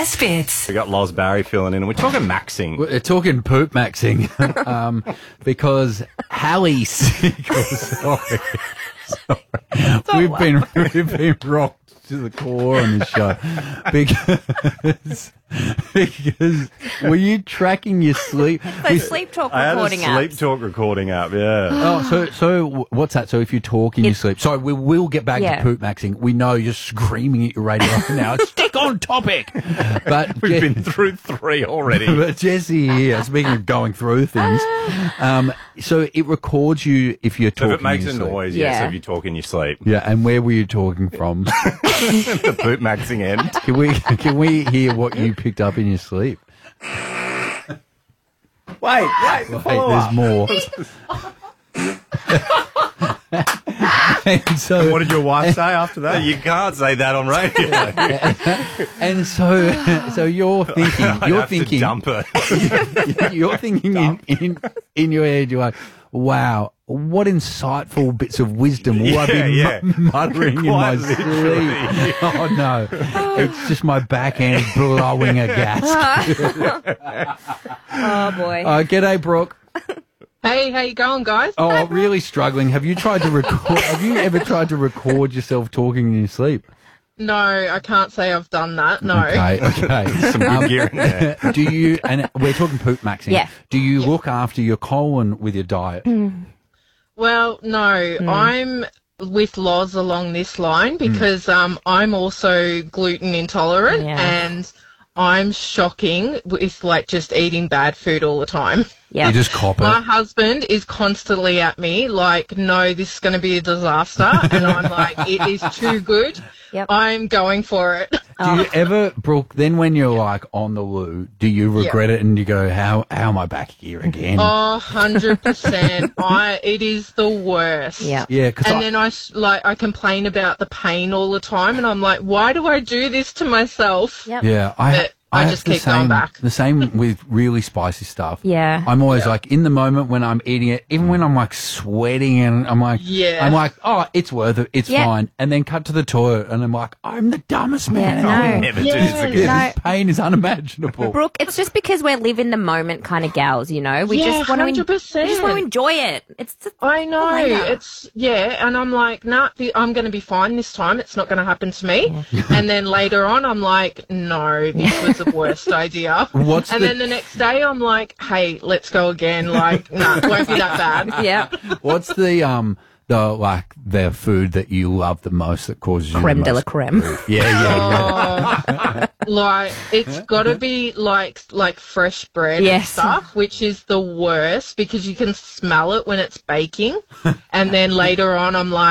best bits. We got Loz Barry filling in, and we're talking maxing. We're talking poop maxing because Hallie's sick. Sorry. We've been rocked to the core on this show because were you tracking your sleep? So sleep talk I had a recording sleep apps. talk recording app, yeah. Oh, so what's that? So if you talk in your sleep, sorry, we will get back Yeah. to poop maxing. We know you're screaming at your radio right now. Stick on topic. But We've been through 3 already. But Jesse here, speaking of going through things, so it records you if you're So talking. if it makes in a your sleep. noise, Yeah. so if you talk in your sleep. Yeah, and where were you talking from? The poop maxing end. Can we hear what you picked up in your sleep? Wait, Wait, there's more. And so, what did your wife say after that? You can't say that on radio. and so you're thinking, To dump it. you're thinking in your head, you're like, wow, what insightful bits of wisdom will I be muttering in my Quite sleep? literally. Oh no, it's just my back end blowing a gas. Oh, boy. G'day, Brooke. Hey, how you going, guys? Oh, really struggling. Have you tried to record? Have you ever tried to record yourself talking in your sleep? No, I can't say I've done that. No. Okay. Some good gear in there. Do you? And we're talking poop maxing. Yeah. Do you look after your colon with your diet? Well, no, I'm with Loz along this line because I'm also gluten intolerant Yeah. and I'm shocking with like just eating bad food all the time. Yeah. You just cop My it. husband is constantly at me like, no, this is going to be a disaster. And I'm like, it is too good. Yep. I'm going for it. Do you ever, Brooke? Then when you're like on the loo, do you regret it and you go, how am I back here again? Oh, 100%. It is the worst. Yeah. Yeah, because And then I complain about the pain all the time, and I'm like, why do I do this to myself? Yep. yeah, But I have just the keep going same- back. The same with really spicy stuff. Yeah. I'm always like in the moment when I'm eating it, even when I'm like sweating and I'm like, Yeah. I'm like, oh, it's worth it, it's Yeah. fine. And then cut to the toilet and I'm like, I'm the dumbest man. Yeah, I'll no. never do this Yeah. again. No. This pain is unimaginable. Brooke, it's just because we're live in the moment kind of gals, you know? We Yeah, just want to 100%. we just want to enjoy it. It's just, I know. later. And I'm like, nah, I'm going to be fine this time. It's not going to happen to me. And then later on, I'm like, no, this was the worst idea. What's And then the next day, I'm like, hey, let's go again. Like, nah, it won't be that bad. yeah. What's the food that you love the most that causes you Creme the de la most? creme. Yeah. Like, it's got to be like fresh bread and Yes. stuff, which is the worst because you can smell it when it's baking. And then later on, I'm like,